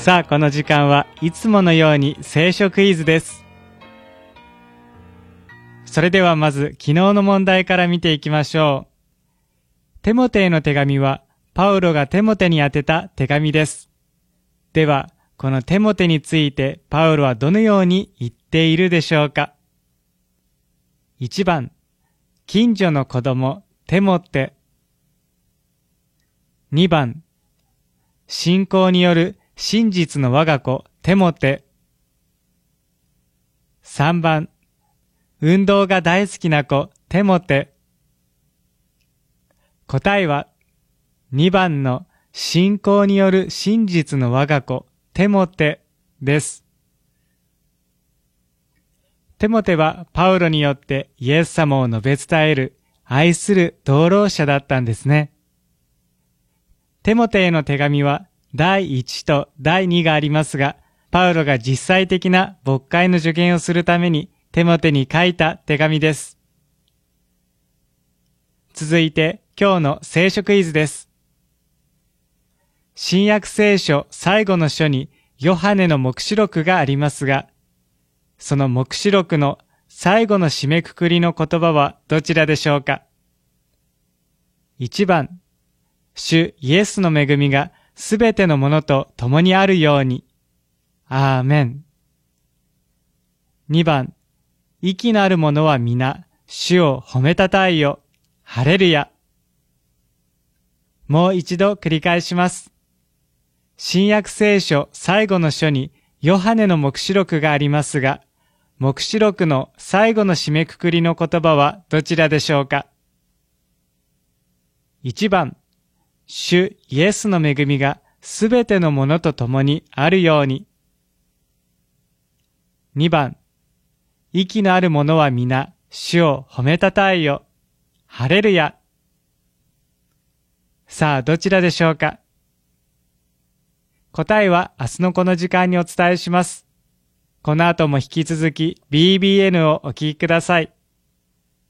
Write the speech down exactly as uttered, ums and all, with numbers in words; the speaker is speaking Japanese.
さあ、この時間はいつものように聖書クイズです。それではまず昨日の問題から見ていきましょう。テモテへの手紙はパウロがテモテに宛てた手紙です。では、このテモテについてパウロはどのように言っているでしょうか。いちばん、近所の子供テモテ。にばん、信仰による真実の我が子テモテ。さんばん、運動が大好きな子テモテ。答えはにばんの信仰による真実の我が子テモテです。テモテはパウロによってイエス様を述べ伝える愛する同労者だったんですね。テモテへの手紙はだいいちとだいにがありますが、パウロが実際的な牧会の助言をするためにテモテに書いた手紙です。続いて今日の聖書クイズです。新約聖書最後の書にヨハネの黙示録がありますが、その黙示録の最後の締めくくりの言葉はどちらでしょうか。いちばん、主イエスの恵みがすべてのものと共にあるように。アーメン。にばん、息のあるものは皆、主を褒めたたえよ。ハレルヤ。もう一度繰り返します。新約聖書最後の書にヨハネの黙示録がありますが、黙示録の最後の締めくくりの言葉はどちらでしょうか。いちばん、主イエスの恵みがすべてのものと共にあるように。にばん、息のあるものは皆、主を褒めたたえよ。ハレルヤ。さあ、どちらでしょうか。答えは明日のこの時間にお伝えします。この後も引き続き ビービーエヌ をお聞きください。